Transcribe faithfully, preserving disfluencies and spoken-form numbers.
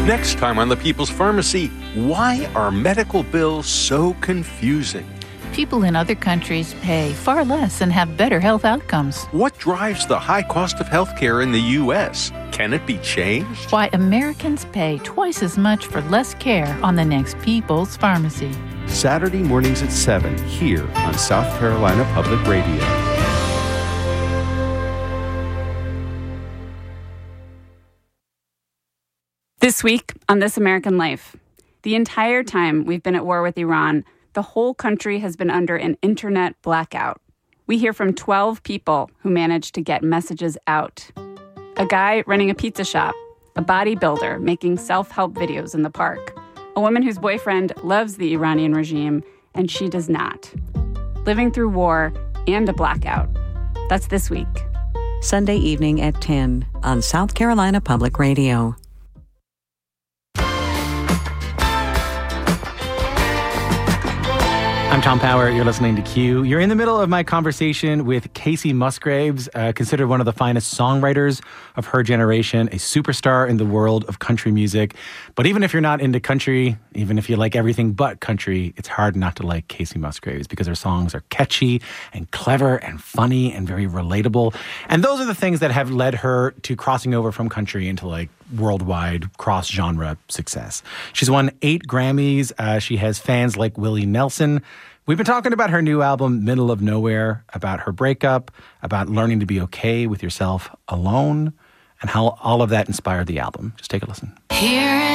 Next time on The People's Pharmacy, why are medical bills so confusing? People in other countries pay far less and have better health outcomes. What drives the high cost of healthcare in the U S? Can it be changed? Why Americans pay twice as much for less care on the next People's Pharmacy. Saturday mornings at seven here on South Carolina Public Radio. This week on This American Life, the entire time we've been at war with Iran, the whole country has been under an internet blackout. We hear from twelve people who managed to get messages out. A guy running a pizza shop, a bodybuilder making self-help videos in the park, a woman whose boyfriend loves the Iranian regime and she does not. Living through war and a blackout. That's this week. Sunday evening at ten on South Carolina Public Radio. I'm Tom Power. You're listening to Q. You're in the middle of my conversation with Kacey Musgraves, uh, considered one of the finest songwriters of her generation, a superstar in the world of country music. But even if you're not into country, even if you like everything but country, it's hard not to like Kacey Musgraves because her songs are catchy and clever and funny and very relatable. And those are the things that have led her to crossing over from country into like worldwide cross-genre success. She's won eight Grammys. Uh, she has fans like Willie Nelson. We've been talking about her new album, Middle of Nowhere, about her breakup, about learning to be okay with yourself alone, and how all of that inspired the album. Just take a listen. Here